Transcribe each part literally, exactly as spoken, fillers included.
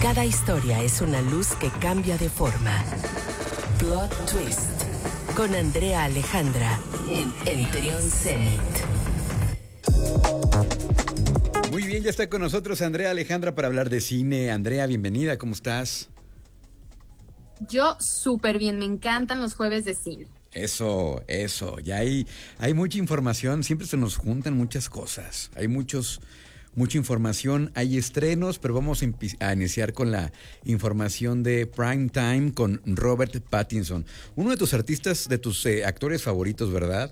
Cada historia es una luz que cambia de forma. Plot Twist. Con Andrea Alejandra en El Trión Zenit. Muy bien, ya está con nosotros Andrea Alejandra para hablar de cine. Andrea, bienvenida, ¿cómo estás? Yo súper bien, me encantan los jueves de cine. Eso, eso, ya hay, hay mucha información, siempre se nos juntan muchas cosas, hay muchos, mucha información, hay estrenos, pero vamos a, a iniciar con la información de Prime Time con Robert Pattinson, uno de tus artistas, de tus eh, actores favoritos, ¿verdad?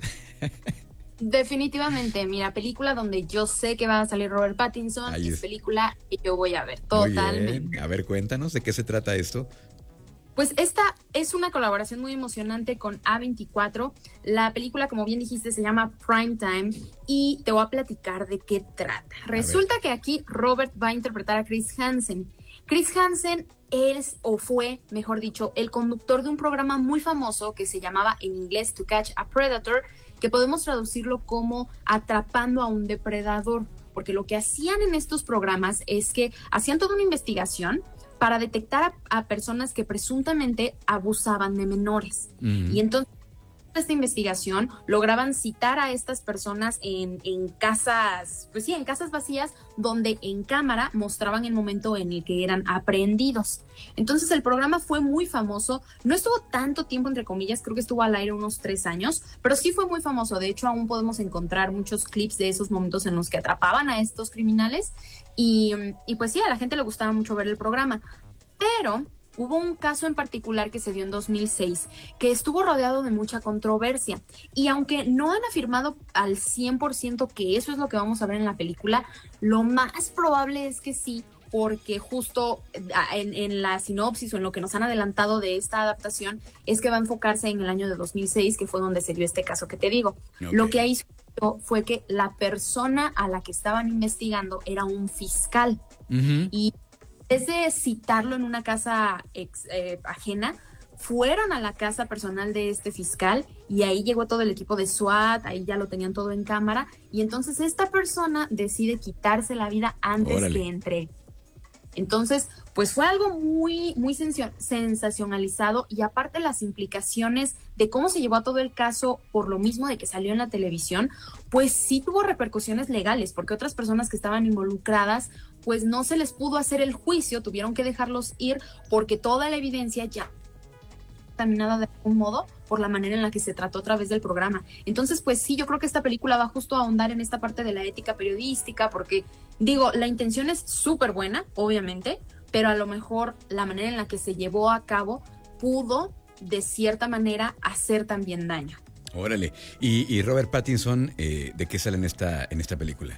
Definitivamente, mira, película donde yo sé que va a salir Robert Pattinson, es, es película que yo voy a ver, totalmente. Muy bien. A ver, cuéntanos, ¿de qué se trata esto? Pues esta es una colaboración muy emocionante con A veinticuatro. La película, como bien dijiste, se llama Prime Time y te voy a platicar de qué trata. Resulta que aquí Robert va a interpretar a Chris Hansen. Chris Hansen es, o fue, mejor dicho, el conductor de un programa muy famoso que se llamaba en inglés To Catch a Predator, que podemos traducirlo como Atrapando a un depredador, porque lo que hacían en estos programas es que hacían toda una investigación para detectar a, a personas que presuntamente abusaban de menores. Uh-huh. Y entonces, esta investigación lograban citar a estas personas en, en casas, pues sí, en casas vacías, donde en cámara mostraban el momento en el que eran aprehendidos. Entonces el programa fue muy famoso, no estuvo tanto tiempo, entre comillas, creo que estuvo al aire unos tres años, pero sí fue muy famoso. De hecho, aún podemos encontrar muchos clips de esos momentos en los que atrapaban a estos criminales y, y pues sí, a la gente le gustaba mucho ver el programa. Pero hubo un caso en particular que se dio en dos mil seis que estuvo rodeado de mucha controversia, y aunque no han afirmado al cien por ciento que eso es lo que vamos a ver en la película, lo más probable es que sí, porque justo en, en la sinopsis o en lo que nos han adelantado de esta adaptación es que va a enfocarse en el año de dos mil seis, que fue donde se dio este caso que te digo. Okay. Lo que hizo fue que la persona a la que estaban investigando era un fiscal. Uh-huh. Y en vez de citarlo en una casa ex, eh, ajena, fueron a la casa personal de este fiscal y ahí llegó todo el equipo de SWAT, ahí ya lo tenían todo en cámara, y entonces esta persona decide quitarse la vida antes Órale. que entre. Entonces, pues fue algo muy, muy sensacionalizado, y aparte las implicaciones de cómo se llevó a todo el caso por lo mismo de que salió en la televisión, pues sí tuvo repercusiones legales, porque otras personas que estaban involucradas, pues no se les pudo hacer el juicio, tuvieron que dejarlos ir porque toda la evidencia ya contaminada de algún modo por la manera en la que se trató a través del programa. Entonces, pues sí, yo creo que esta película va justo a ahondar en esta parte de la ética periodística, porque digo, la intención es súper buena, obviamente, pero a lo mejor la manera en la que se llevó a cabo pudo, de cierta manera, hacer también daño. Órale. Y, y Robert Pattinson, eh, ¿de qué sale en esta, en esta película?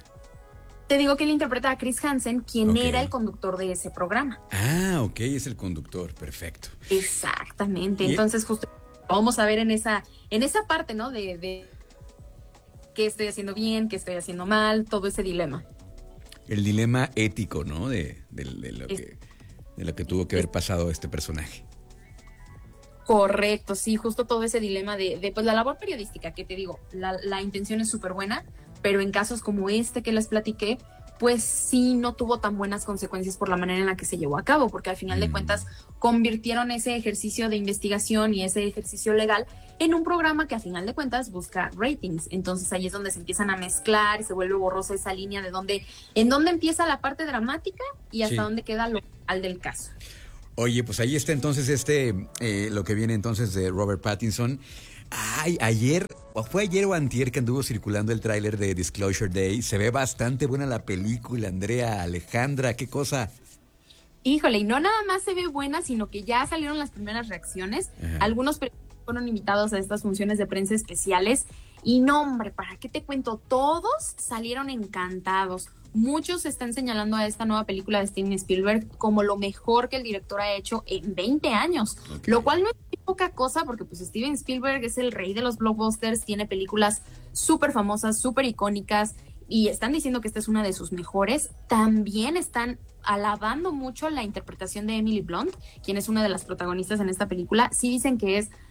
Te digo que él interpreta a Chris Hansen, quien okay. era el conductor de ese programa. Ah, ok, es el conductor, perfecto. Exactamente, entonces justo vamos a ver en esa, en esa parte, ¿no? De, de qué estoy haciendo bien, qué estoy haciendo mal, todo ese dilema. El dilema ético, ¿no? De, de, de, lo, es, que, de lo que tuvo que haber pasado este personaje. Correcto, sí, justo todo ese dilema de, de pues la labor periodística, que te digo, la, la intención es súper buena, pero en casos como este que les platiqué, pues sí no tuvo tan buenas consecuencias por la manera en la que se llevó a cabo, porque al final mm. de cuentas convirtieron ese ejercicio de investigación y ese ejercicio legal en un programa que al final de cuentas busca ratings. Entonces ahí es donde se empiezan a mezclar y se vuelve borrosa esa línea de dónde, en dónde empieza la parte dramática y hasta sí. dónde queda lo al del caso. Oye, pues ahí está entonces este, eh, lo que viene entonces de Robert Pattinson. Ay, ayer, o fue ayer o antier que anduvo circulando el tráiler de Disclosure Day. Se ve bastante buena la película, Andrea Alejandra, qué cosa. Híjole, y no nada más se ve buena, sino que ya salieron las primeras reacciones. Ajá. Algunos fueron invitados a estas funciones de prensa especiales. Y no, hombre, ¿para qué te cuento? Todos salieron encantados. Muchos están señalando a esta nueva película de Steven Spielberg como lo mejor que el director ha hecho en veinte años, okay. Lo cual no es poca cosa, porque pues Steven Spielberg es el rey de los blockbusters, tiene películas súper famosas, súper icónicas, y están diciendo que esta es una de sus mejores. También están alabando mucho la interpretación de Emily Blunt, quien es una de las protagonistas en esta película. Sí dicen que es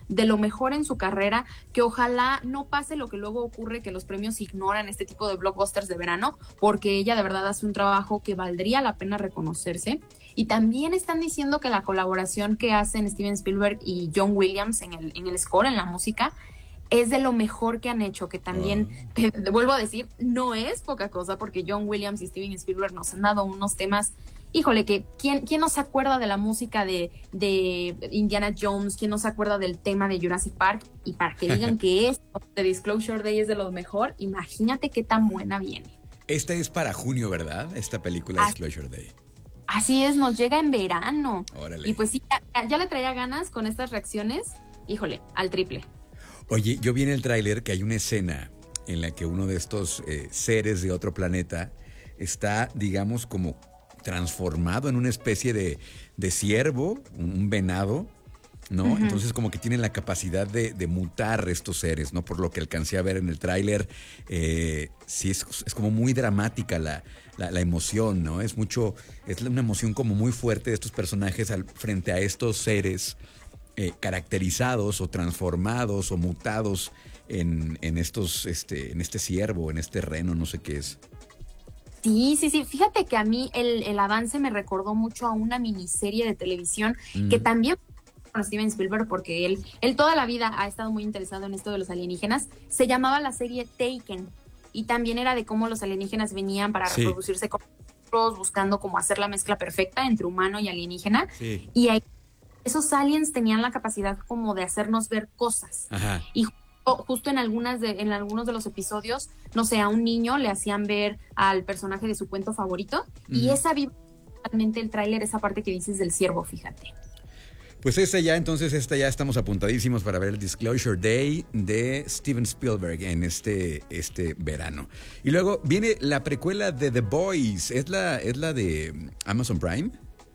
de lo mejor en su carrera, que ojalá no pase lo que luego ocurre, que los premios ignoran este tipo de blockbusters de verano, porque ella de verdad hace un trabajo que valdría la pena reconocerse. Y también están diciendo que la colaboración que hacen Steven Spielberg y John Williams en el, en el score, en la música, es de lo mejor que han hecho, que también, oh. te, te vuelvo a decir, no es poca cosa, porque John Williams y Steven Spielberg nos han dado unos temas, híjole, que ¿quién, quién no se acuerda de la música de, de Indiana Jones? ¿Quién no se acuerda del tema de Jurassic Park? Y para que digan que es The Disclosure Day es de lo mejor, imagínate qué tan buena viene. Esta es para junio, ¿verdad? Esta película Así, Disclosure Day. Así es, nos llega en verano. Órale. Y pues sí, ya, ya le traía ganas con estas reacciones, híjole, al triple. Oye, yo vi en el tráiler que hay una escena en la que uno de estos eh, seres de otro planeta está, digamos, como transformado en una especie de, de ciervo, un venado, ¿no? Uh-huh. Entonces como que tienen la capacidad de, de mutar estos seres, ¿no? Por lo que alcancé a ver en el tráiler, eh, sí es, es como muy dramática la, la, la emoción, ¿no? Es mucho, es una emoción como muy fuerte de estos personajes al, frente a estos seres Eh, caracterizados o transformados o mutados en, en estos, este, en este ciervo, en este reno, no sé qué es. Sí, sí, sí. Fíjate que a mí el, el avance me recordó mucho a una miniserie de televisión mm. que también con Steven Spielberg, porque él, él toda la vida ha estado muy interesado en esto de los alienígenas. Se llamaba la serie Taken y también era de cómo los alienígenas venían para sí. reproducirse con nosotros, buscando cómo hacer la mezcla perfecta entre humano y alienígena. Sí. Y ahí esos aliens tenían la capacidad como de hacernos ver cosas. Ajá. Y justo, justo en algunas de, en algunos de los episodios, no sé, a un niño le hacían ver al personaje de su cuento favorito. Mm. Y esa vive realmente el tráiler, esa parte que dices del ciervo, fíjate. Pues esta ya, entonces, esta ya estamos apuntadísimos para ver el Disclosure Day de Steven Spielberg en este, este verano. Y luego viene la precuela de The Boys. ¿Es la, es la de Amazon Prime?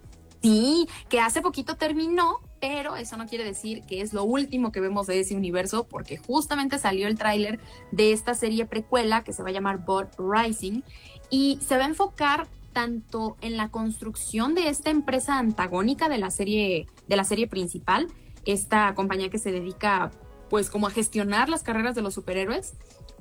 Sí, que hace poquito terminó, pero eso no quiere decir que es lo último que vemos de ese universo, porque justamente salió el tráiler de esta serie precuela que se va a llamar Bot Rising y se va a enfocar tanto en la construcción de esta empresa antagónica de la serie, de la serie principal, esta compañía que se dedica pues como a gestionar las carreras de los superhéroes,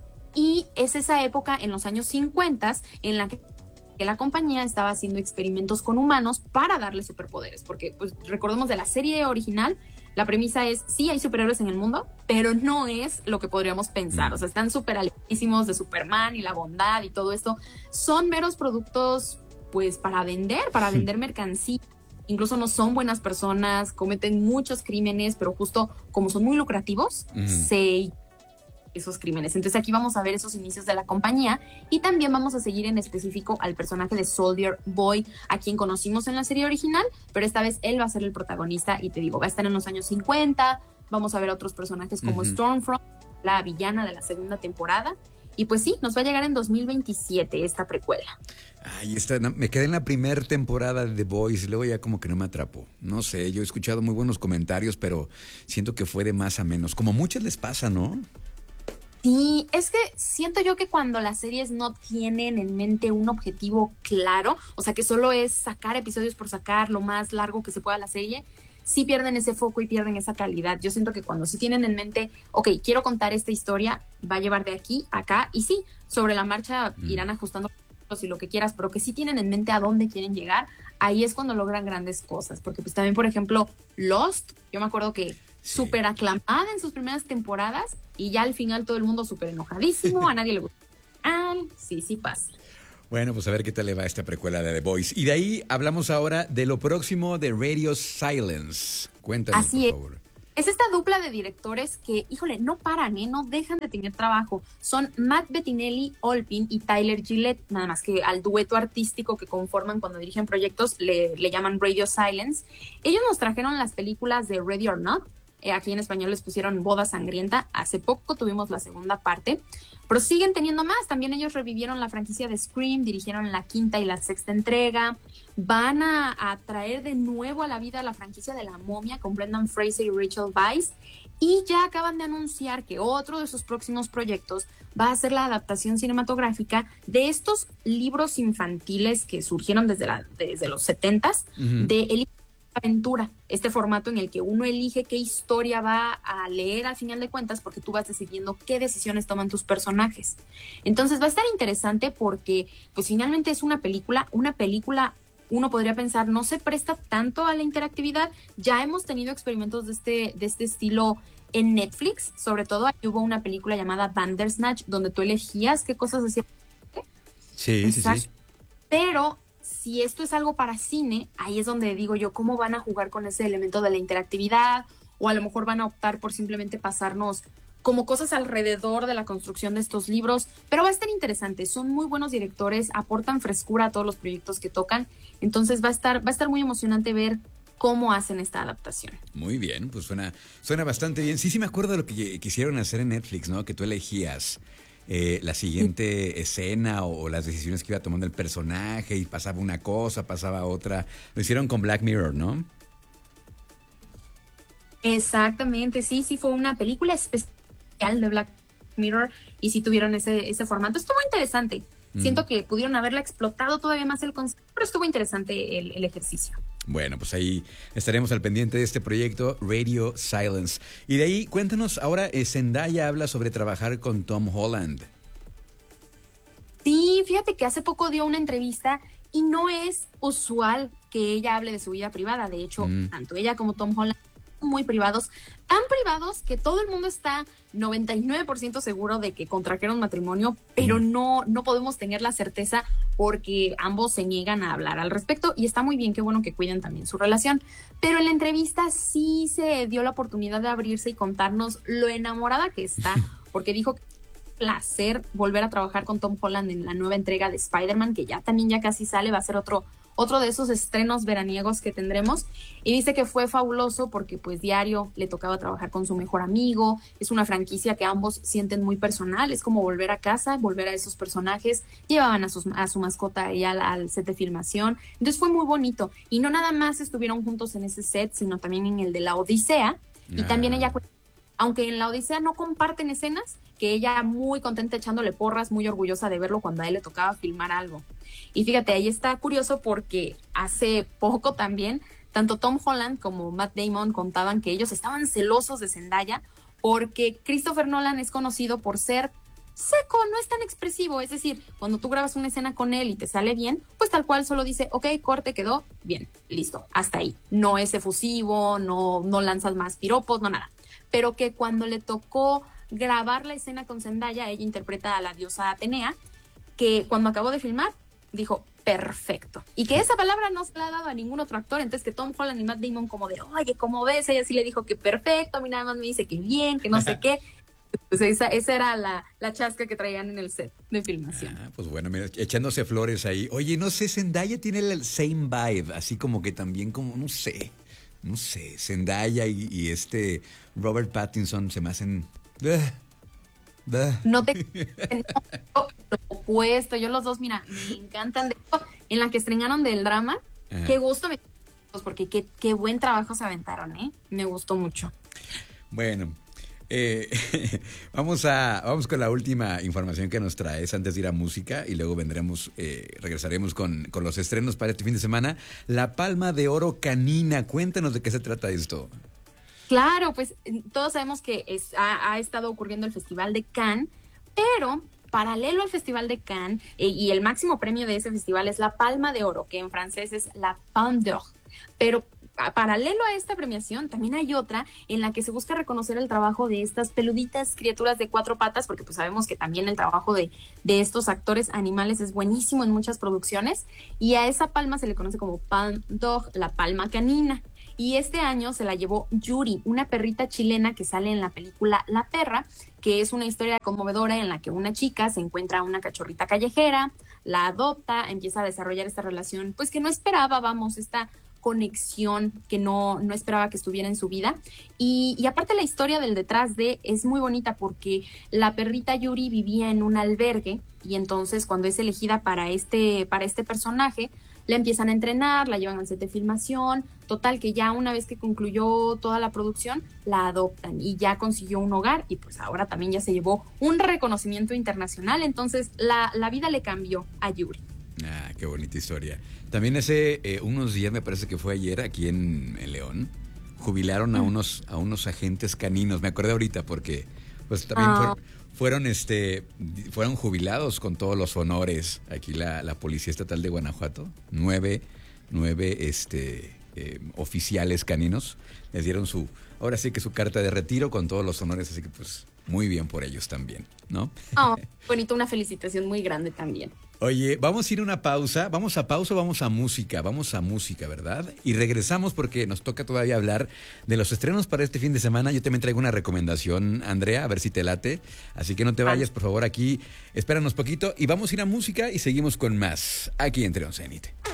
y es esa época en los años cincuenta en la que que la compañía estaba haciendo experimentos con humanos para darles superpoderes, porque pues recordemos de la serie original, la premisa es, sí hay superhéroes en el mundo, pero no es lo que podríamos pensar, o sea, están súper altísimos de Superman y la bondad y todo esto, son meros productos pues para vender, para vender mercancía, incluso no son buenas personas, cometen muchos crímenes, pero justo como son muy lucrativos, uh-huh. se... esos crímenes. Entonces aquí vamos a ver esos inicios de la compañía y también vamos a seguir en específico al personaje de Soldier Boy, a quien conocimos en la serie original, pero esta vez él va a ser el protagonista y te digo, va a estar en los años cincuenta, vamos a ver a otros personajes como uh-huh. Stormfront, la villana de la segunda temporada, y pues sí, nos va a llegar en dos mil veintisiete esta precuela. Ay, esta, no, me quedé en la primera temporada de The Boys y luego ya como que no me atrapó. No sé, yo he escuchado muy buenos comentarios, pero siento que fue de más a menos, como a muchos les pasa, ¿no? Sí, es que siento yo que cuando las series no tienen en mente un objetivo claro, o sea que solo es sacar episodios por sacar lo más largo que se pueda la serie, sí pierden ese foco y pierden esa calidad. Yo siento que cuando sí tienen en mente, ok, quiero contar esta historia, va a llevar de aquí a acá, y sí, sobre la marcha mm. irán ajustando y lo que quieras, pero que sí tienen en mente a dónde quieren llegar, ahí es cuando logran grandes cosas, porque pues también, por ejemplo, Lost, yo me acuerdo que sí. súper aclamada en sus primeras temporadas y ya al final todo el mundo súper enojadísimo, a nadie le gusta. Ah, sí, sí pasa. Bueno, pues a ver qué tal le va esta precuela de The Boys. Y de ahí hablamos ahora de lo próximo de Radio Silence. Cuéntanos, Así por es. favor. Es esta dupla de directores que, híjole, no paran, ¿eh? No dejan de tener trabajo. Son Matt Bettinelli Olpin y Tyler Gillette, nada más que al dueto artístico que conforman cuando dirigen proyectos le, le llaman Radio Silence. Ellos nos trajeron las películas de Ready or Not. Eh, aquí en español les pusieron Boda Sangrienta. Hace poco tuvimos la segunda parte, pero siguen teniendo más. También ellos revivieron la franquicia de Scream, dirigieron la quinta y la sexta entrega. Van a, a traer de nuevo a la vida la franquicia de La Momia con Brendan Fraser y Rachel Weisz. Y ya acaban de anunciar que otro de sus próximos proyectos va a ser la adaptación cinematográfica de estos libros infantiles que surgieron desde, la, desde los setentas, uh-huh. de El aventura, este formato en el que uno elige qué historia va a leer al final de cuentas, porque tú vas decidiendo qué decisiones toman tus personajes. Entonces va a estar interesante porque pues finalmente es una película, una película uno podría pensar no se presta tanto a la interactividad. Ya hemos tenido experimentos de este, de este estilo en Netflix, sobre todo ahí hubo una película llamada Bandersnatch donde tú elegías qué cosas hacías. Sí, sí, sí. Pero si esto es algo para cine, ahí es donde digo yo, ¿cómo van a jugar con ese elemento de la interactividad? O a lo mejor van a optar por simplemente pasarnos como cosas alrededor de la construcción de estos libros, pero va a estar interesante, son muy buenos directores, aportan frescura a todos los proyectos que tocan, entonces va a estar, va a estar muy emocionante ver cómo hacen esta adaptación. Muy bien, pues suena, suena bastante bien. Sí, sí me acuerdo de lo que quisieron hacer en Netflix, ¿no? Que tú elegías Eh, la siguiente sí. escena o, o las decisiones que iba tomando el personaje y pasaba una cosa, pasaba otra. Lo hicieron con Black Mirror, ¿no? Exactamente, sí, sí fue una película especial de Black Mirror y sí tuvieron ese, ese formato. Estuvo interesante. Mm. Siento que pudieron haberla explotado todavía más el concepto, pero estuvo interesante el, el ejercicio. Bueno, pues ahí estaremos al pendiente de este proyecto Radio Silence. Y de ahí, cuéntanos, ahora eh, Zendaya habla sobre trabajar con Tom Holland. Sí, fíjate que hace poco dio una entrevista y no es usual que ella hable de su vida privada. De hecho, mm. tanto ella como Tom Holland son muy privados, tan privados que todo el mundo está noventa y nueve por ciento seguro de que contrajeron matrimonio, pero mm. no, no podemos tener la certeza porque ambos se niegan a hablar al respecto y está muy bien, qué bueno que cuiden también su relación. Pero en la entrevista sí se dio la oportunidad de abrirse y contarnos lo enamorada que está, porque dijo que placer volver a trabajar con Tom Holland en la nueva entrega de Spider-Man, que ya también ya casi sale, va a ser otro, otro de esos estrenos veraniegos que tendremos, y dice que fue fabuloso porque pues diario le tocaba trabajar con su mejor amigo, es una franquicia que ambos sienten muy personal, es como volver a casa, volver a esos personajes, llevaban a, sus, a su mascota ahí al, al set de filmación, entonces fue muy bonito, y no nada más estuvieron juntos en ese set, sino también en el de la Odisea, y ah. también ella, aunque en la Odisea no comparten escenas, que ella muy contenta echándole porras, muy orgullosa de verlo cuando a él le tocaba filmar algo. Y fíjate, ahí está curioso porque hace poco también, tanto Tom Holland como Matt Damon contaban que ellos estaban celosos de Zendaya porque Christopher Nolan es conocido por ser seco, no es tan expresivo, es decir, cuando tú grabas una escena con él y te sale bien, pues tal cual solo dice, ok, corte, quedó, bien, listo, hasta ahí. No es efusivo, no, no lanzas más piropos, no nada. Pero que cuando le tocó grabar la escena con Zendaya, ella interpreta a la diosa Atenea, que cuando acabó de filmar, dijo, perfecto. Y que esa palabra no se la ha dado a ningún otro actor, entonces que Tom Holland y Matt Damon como de, oye, ¿cómo ves? Ella sí le dijo que perfecto, a mí nada más me dice que bien, que no sé qué. Pues esa, esa era la, la chasca que traían en el set de filmación. Ah, pues bueno, mira, echándose flores ahí. Oye, no sé, Zendaya tiene el same vibe, así como que también como, no sé, no sé, Zendaya y, y este Robert Pattinson se me hacen... Uh, uh. No te... No, lo opuesto, yo los dos, mira, me encantan. De hecho, en la que estrenaron del drama, ajá, qué gusto me... Porque qué, qué buen trabajo se aventaron, ¿eh? Me gustó mucho. Bueno... Eh, vamos a vamos con la última información que nos traes antes de ir a música y luego vendremos, eh, regresaremos con, con los estrenos para este fin de semana. La Palma de Oro Canina, cuéntanos de qué se trata esto. Claro, pues todos sabemos que es, ha, ha estado ocurriendo el Festival de Cannes, pero paralelo al Festival de Cannes, eh, y el máximo premio de ese festival es la Palma de Oro, que en francés es la Palme d'Or, pero paralelo a esta premiación, también hay otra en la que se busca reconocer el trabajo de estas peluditas criaturas de cuatro patas, porque pues sabemos que también el trabajo de, de estos actores animales es buenísimo en muchas producciones, y a esa palma se le conoce como Palme d'Or, la palma canina. Y este año se la llevó Yuri, una perrita chilena que sale en la película La Perra, que es una historia conmovedora en la que una chica se encuentra a una cachorrita callejera, la adopta, empieza a desarrollar esta relación, pues que no esperaba, vamos, esta conexión que no, no esperaba que estuviera en su vida. Y, y aparte la historia del detrás de es muy bonita porque la perrita Yuri vivía en un albergue y entonces cuando es elegida para este, para este personaje, la empiezan a entrenar, la llevan al set de filmación, total que ya una vez que concluyó toda la producción, la adoptan y ya consiguió un hogar y pues ahora también ya se llevó un reconocimiento internacional, entonces la, la vida le cambió a Yuri. Ah, qué bonita historia. También hace eh, unos días, me parece que fue ayer, aquí en, en León, jubilaron a unos a unos agentes caninos. Me acordé ahorita porque pues también Oh. fueron, fueron este fueron jubilados con todos los honores aquí la, la Policía Estatal de Guanajuato. Nueve, nueve este eh, oficiales caninos les dieron su, ahora sí que su carta de retiro con todos los honores, así que pues muy bien por ellos también, ¿no? Oh, bonito, una felicitación muy grande también. Oye, vamos a ir a una pausa. ¿Vamos a pausa o vamos a música? Vamos a música, ¿verdad? Y regresamos porque nos toca todavía hablar de los estrenos para este fin de semana. Yo también traigo una recomendación, Andrea, a ver si te late. Así que no te vayas, por favor, aquí. Espéranos poquito y vamos a ir a música y seguimos con más aquí en Trion Zenit.